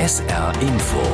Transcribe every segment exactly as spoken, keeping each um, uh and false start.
S R Info.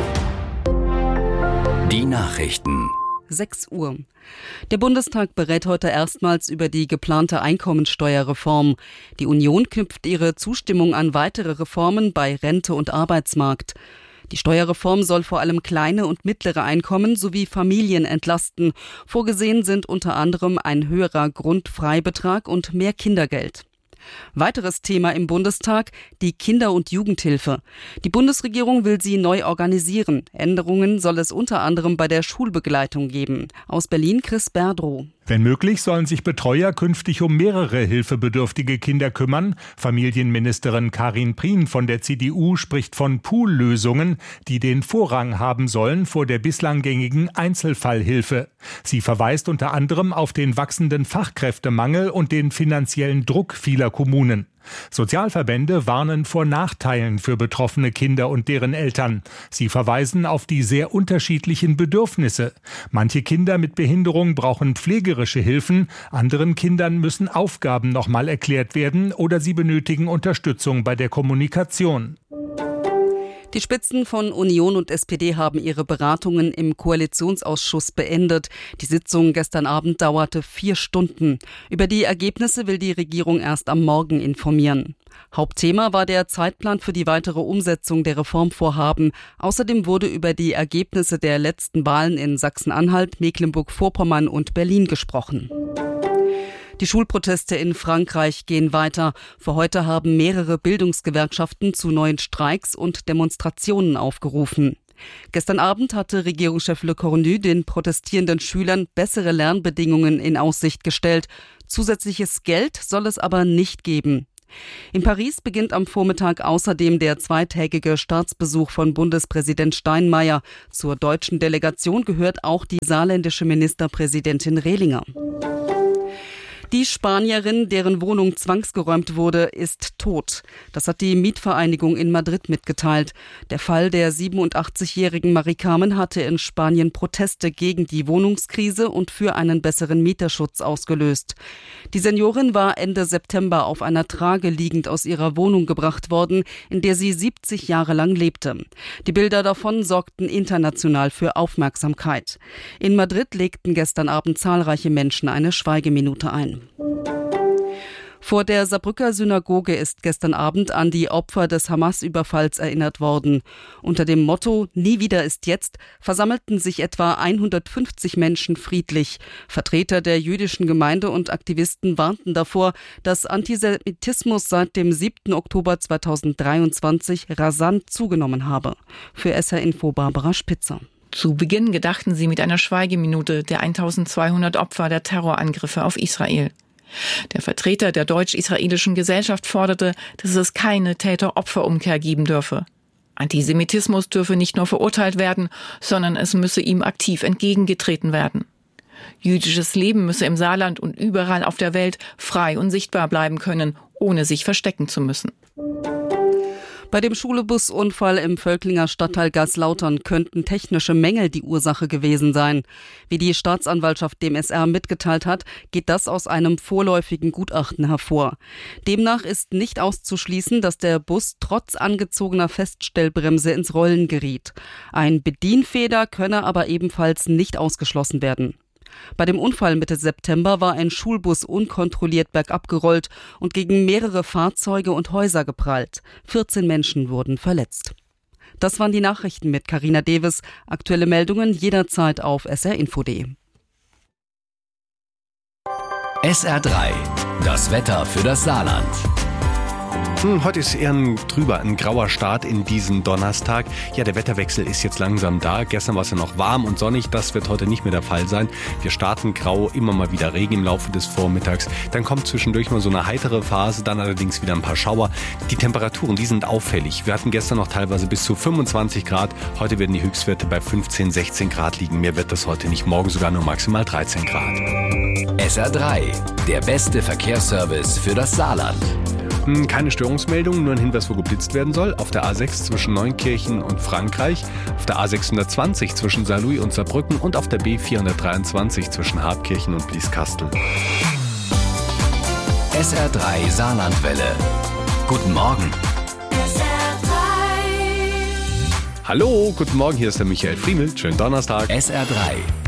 Die Nachrichten. sechs Uhr. Der Bundestag berät heute erstmals über die geplante Einkommensteuerreform. Die Union knüpft ihre Zustimmung an weitere Reformen bei Rente und Arbeitsmarkt. Die Steuerreform soll vor allem kleine und mittlere Einkommen sowie Familien entlasten. Vorgesehen sind unter anderem ein höherer Grundfreibetrag und mehr Kindergeld. Weiteres Thema im Bundestag, die Kinder- und Jugendhilfe. Die Bundesregierung will sie neu organisieren. Änderungen soll es unter anderem bei der Schulbegleitung geben. Aus Berlin Chris Berdrow. Wenn möglich, sollen sich Betreuer künftig um mehrere hilfebedürftige Kinder kümmern. Familienministerin Karin Prien von der C D U spricht von Poollösungen, die den Vorrang haben sollen vor der bislang gängigen Einzelfallhilfe. Sie verweist unter anderem auf den wachsenden Fachkräftemangel und den finanziellen Druck vieler Kommunen. Sozialverbände warnen vor Nachteilen für betroffene Kinder und deren Eltern. Sie verweisen auf die sehr unterschiedlichen Bedürfnisse. Manche Kinder mit Behinderung brauchen pflegerische Hilfen, anderen Kindern müssen Aufgaben nochmal erklärt werden oder sie benötigen Unterstützung bei der Kommunikation. Die Spitzen von Union und S P D haben ihre Beratungen im Koalitionsausschuss beendet. Die Sitzung gestern Abend dauerte vier Stunden. Über die Ergebnisse will die Regierung erst am Morgen informieren. Hauptthema war der Zeitplan für die weitere Umsetzung der Reformvorhaben. Außerdem wurde über die Ergebnisse der letzten Wahlen in Sachsen-Anhalt, Mecklenburg-Vorpommern und Berlin gesprochen. Die Schulproteste in Frankreich gehen weiter. Für heute haben mehrere Bildungsgewerkschaften zu neuen Streiks und Demonstrationen aufgerufen. Gestern Abend hatte Regierungschef Le Cornu den protestierenden Schülern bessere Lernbedingungen in Aussicht gestellt. Zusätzliches Geld soll es aber nicht geben. In Paris beginnt am Vormittag außerdem der zweitägige Staatsbesuch von Bundespräsident Steinmeier. Zur deutschen Delegation gehört auch die saarländische Ministerpräsidentin Rehlinger. Die Spanierin, deren Wohnung zwangsgeräumt wurde, ist tot. Das hat die Mietvereinigung in Madrid mitgeteilt. Der Fall der siebenundachtzigjährigen Marie Carmen hatte in Spanien Proteste gegen die Wohnungskrise und für einen besseren Mieterschutz ausgelöst. Die Seniorin war Ende September auf einer Trage liegend aus ihrer Wohnung gebracht worden, in der sie siebzig Jahre lang lebte. Die Bilder davon sorgten international für Aufmerksamkeit. In Madrid legten gestern Abend zahlreiche Menschen eine Schweigeminute ein. Vor der Saarbrücker Synagoge ist gestern Abend an die Opfer des Hamas-Überfalls erinnert worden. Unter dem Motto »Nie wieder ist jetzt« versammelten sich etwa hundertfünfzig Menschen friedlich. Vertreter der jüdischen Gemeinde und Aktivisten warnten davor, dass Antisemitismus seit dem siebten Oktober zweitausenddreiundzwanzig rasant zugenommen habe. Für S R Info Barbara Spitzer. Zu Beginn gedachten sie mit einer Schweigeminute der eintausendzweihundert Opfer der Terrorangriffe auf Israel. Der Vertreter der deutsch-israelischen Gesellschaft forderte, dass es keine Täter-Opfer-Umkehr geben dürfe. Antisemitismus dürfe nicht nur verurteilt werden, sondern es müsse ihm aktiv entgegengetreten werden. Jüdisches Leben müsse im Saarland und überall auf der Welt frei und sichtbar bleiben können, ohne sich verstecken zu müssen. Bei dem Schulbusunfall im Völklinger Stadtteil Gaslautern könnten technische Mängel die Ursache gewesen sein. Wie die Staatsanwaltschaft dem S R mitgeteilt hat, geht das aus einem vorläufigen Gutachten hervor. Demnach ist nicht auszuschließen, dass der Bus trotz angezogener Feststellbremse ins Rollen geriet. Ein Bedienfehler könne aber ebenfalls nicht ausgeschlossen werden. Bei dem Unfall Mitte September war ein Schulbus unkontrolliert bergab gerollt und gegen mehrere Fahrzeuge und Häuser geprallt. vierzehn Menschen wurden verletzt. Das waren die Nachrichten mit Carina Deves. Aktuelle Meldungen jederzeit auf S R Info punkt de. S R drei. Das Wetter für das Saarland. Hm, heute ist eher ein drüber, ein grauer Start in diesen Donnerstag. Ja, der Wetterwechsel ist jetzt langsam da. Gestern war es ja noch warm und sonnig. Das wird heute nicht mehr der Fall sein. Wir starten grau, immer mal wieder Regen im Laufe des Vormittags. Dann kommt zwischendurch mal so eine heitere Phase, dann allerdings wieder ein paar Schauer. Die Temperaturen, die sind auffällig. Wir hatten gestern noch teilweise bis zu fünfundzwanzig Grad. Heute werden die Höchstwerte bei fünfzehn, sechzehn Grad liegen. Mehr wird das heute nicht. Morgen sogar nur maximal dreizehn Grad. S R drei, der beste Verkehrsservice für das Saarland. Keine Störungsmeldung, nur ein Hinweis, wo geblitzt werden soll. Auf der A sechs zwischen Neunkirchen und Frankreich, auf der A sechshundertzwanzig zwischen Saarlouis und Saarbrücken und auf der B vierhundertdreiundzwanzig zwischen Hartkirchen und Blieskastel. S R drei Saarlandwelle. Guten Morgen. S R drei Hallo, guten Morgen, hier ist der Michael Friemel. Schönen Donnerstag. S R drei